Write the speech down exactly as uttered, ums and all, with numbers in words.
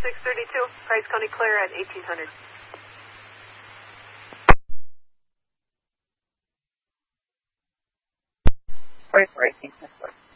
six thirty-two, Price County clear at eighteen hundred. Sorry for eighteen hundred.